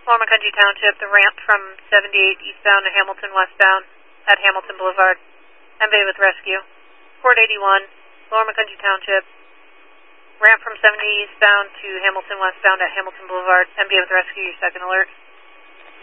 Lower McCungie Township, the ramp from 78 eastbound to Hamilton westbound at Hamilton Boulevard. MBA with rescue. Port 81, Lower McCungie Township, ramp from 70 eastbound to Hamilton westbound at Hamilton Boulevard. MBA with rescue, your second alert.